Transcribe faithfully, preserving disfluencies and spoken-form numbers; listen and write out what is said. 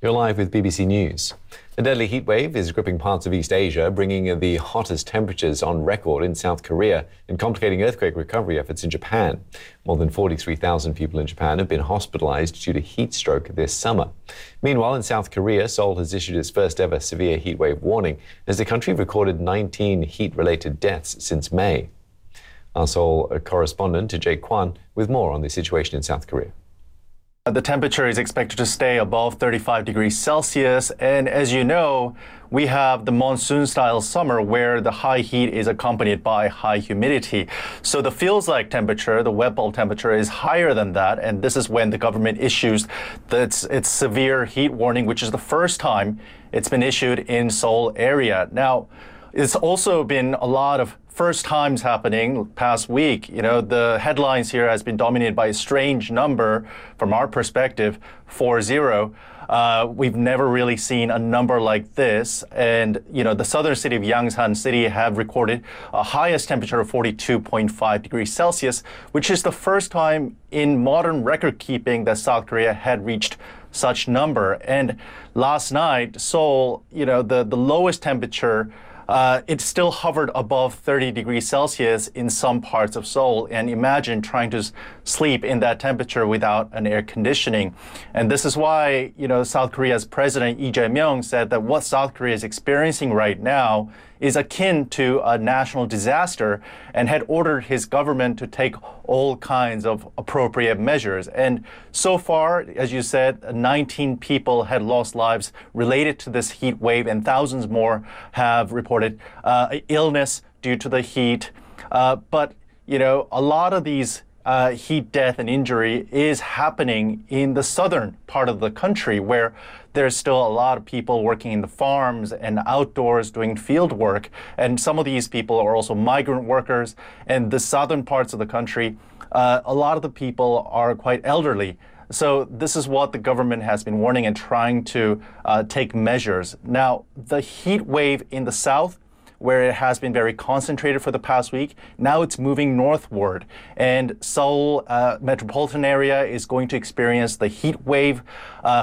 You're live with B B C News. A deadly heat wave is gripping parts of East Asia, bringing the hottest temperatures on record in South Korea and complicating earthquake recovery efforts in Japan. More than forty-three thousand people in Japan have been hospitalized due to heat stroke this summer. Meanwhile, in South Korea, Seoul has issued its first ever severe heat wave warning as the country recorded nineteen heat-related deaths since May. Our Seoul correspondent Jake Kwan with more on the situation in South Korea. The temperature is expected to stay above thirty-five degrees Celsius, and as you know, we have the monsoon-style summer where the high heat is accompanied by high humidity. So the feels-like temperature, the wet bulb temperature, is higher than that, and this is when the government issues its, its severe heat warning, which is the first time it's been issued in Seoul area. Now, it's also been a lot of first times happening past week. You know, the headlines here has been dominated by a strange number from our perspective, four zero. Uh, we've never really seen a number like this. And, you know, the southern city of Yangsan City have recorded a highest temperature of forty-two point five degrees Celsius, which is the first time in modern record keeping that South Korea had reached such number. And last night, Seoul, you know, the, the lowest temperature Uh, it still hovered above thirty degrees Celsius in some parts of Seoul. And imagine trying to sleep in that temperature without an air conditioning. And this is why, you know, South Korea's President Lee Jae-myung said that what South Korea is experiencing right now is akin to a national disaster and had ordered his government to take all kinds of appropriate measures. And so far, as you said, nineteen people had lost lives related to this heat wave, and thousands more have reported uh, illness due to the heat. Uh, but, you know, a lot of these Uh, heat death and injury is happening in the southern part of the country, where there's still a lot of people working in the farms and outdoors doing field work. And some of these people are also migrant workers. And the southern parts of the country, uh, a lot of the people are quite elderly. So this is what the government has been warning and trying to uh, take measures. Now, the heat wave in the south, where it has been very concentrated for the past week, now it's moving northward. And Seoul uh, metropolitan area is going to experience the heat wave uh,